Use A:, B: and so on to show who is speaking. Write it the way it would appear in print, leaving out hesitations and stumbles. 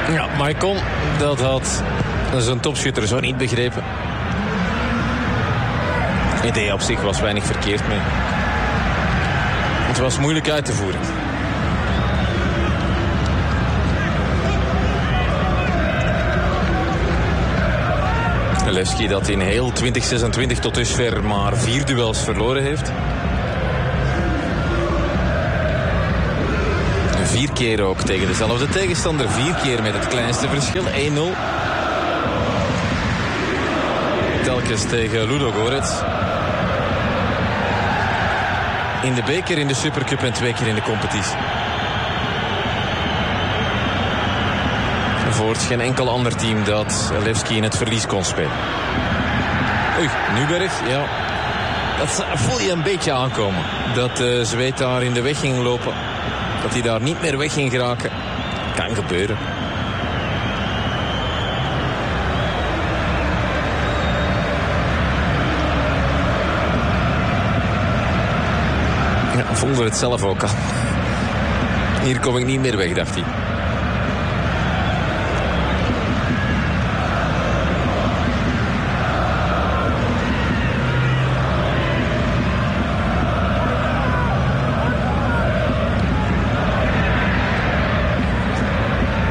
A: Ja, Maicon, dat had zijn topschutter zo niet begrepen. Het idee op zich was weinig verkeerd mee. Het was moeilijk uit te voeren. Levski dat in heel 2026 tot dusver maar 4 duels verloren heeft. 4 keer ook tegen dezelfde tegenstander. 4 keer met het kleinste verschil. 1-0. Telkens tegen Ludogorets. In de beker, in de Supercup en 2 keer in de competitie. Voor geen enkel ander team dat Levski in het verlies kon spelen. Oei, Nuberg, ja. Dat voel je een beetje aankomen. Dat de Zweed daar in de weg ging lopen. Dat hij daar niet meer weg ging geraken. Kan gebeuren. Ja, voelde het zelf ook al. Hier kom ik niet meer weg, dacht hij.